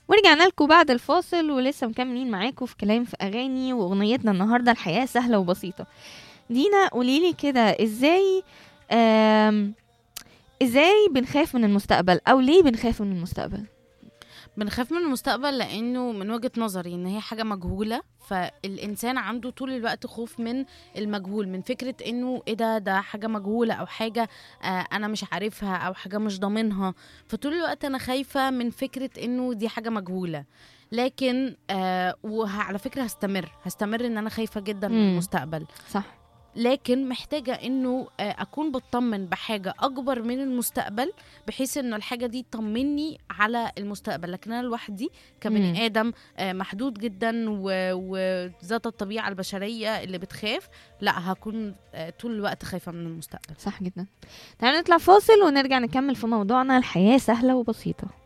ورجعنا لكم بعد الفاصل ولسه مكملين معاكم في كلام في اغاني، واغنيتنا النهارده الحياه سهله وبسيطه. دينا قوليلي كده، آم ازاي بنخاف من المستقبل، او ليه بنخاف من المستقبل؟ بنخاف من المستقبل لانه من وجهة نظري ان هي حاجة مجهولة، فالانسان عنده طول الوقت خوف من المجهول، من فكرة انه ايه ده حاجة مجهولة او حاجة انا مش عارفها او حاجة مش ضامنها. فطول الوقت انا خايفة من فكرة انه دي حاجة مجهولة. لكن وعلى فكرة هستمر ان انا خايفة جدا من امم المستقبل. صح. لكن محتاجة انه اكون بطمن بحاجة اكبر من المستقبل، بحيث انه الحاجة دي تطمني على المستقبل. لكن انا لوحدي امم كبني ادم محدود جدا وذات الطبيعة البشرية اللي بتخاف، لا هكون طول الوقت خايفة من المستقبل. صح جدا. تعالوا نطلع فاصل ونرجع نكمل في موضوعنا الحياه سهله وبسيطه.